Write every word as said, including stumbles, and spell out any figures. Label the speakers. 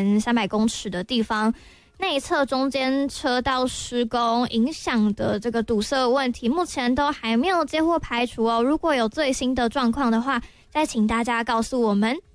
Speaker 1: 前三百公尺的地方，内侧中间车道施工影响的这个堵塞问题，目前都还没有接获排除哦。如果有最新的状况的话，再请大家告诉我们。